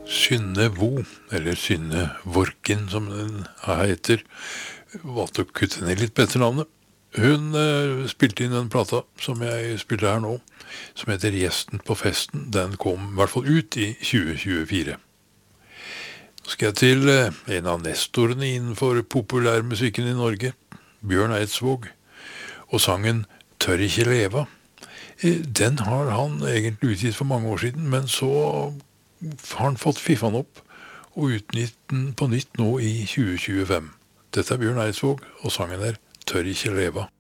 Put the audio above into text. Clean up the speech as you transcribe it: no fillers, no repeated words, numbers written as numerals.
Synne Vo, eller Synne Vorkin som den heter, valgte å kutte ned litt på etternavnet. Hun spilte inn den plata som jeg spiller her nå, som heter Gjesten på festen. Den kom I hvert fall ut I 2024. Nå skal jeg til en av nestorene innenfor populærmusikken I Norge, Bjørn Eidsvåg, og sangen Tør ikke leva. Den har han egentlig utgitt for mange år siden, men så har han fått fiffan opp og utgitt den på nytt nå I 2025. Dette Bjørn Eidsvåg, og sangen Tør ikke leva.